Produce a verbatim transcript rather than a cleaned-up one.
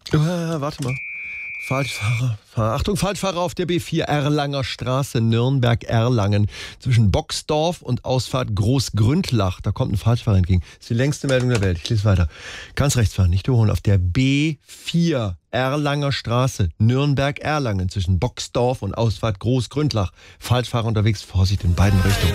Äh, warte mal. Falschfahrer. Achtung, Falschfahrer auf der B vier, Erlanger Straße, Nürnberg-Erlangen. Zwischen Boxdorf und Ausfahrt Großgründlach. Da kommt ein Falschfahrer entgegen. Das ist die längste Meldung der Welt. Ich lese weiter. Ganz rechts fahren, nicht überholen. Auf der B vier, Erlanger Straße, Nürnberg-Erlangen. Zwischen Boxdorf und Ausfahrt Großgründlach. Falschfahrer unterwegs. Vorsicht in beiden Richtungen.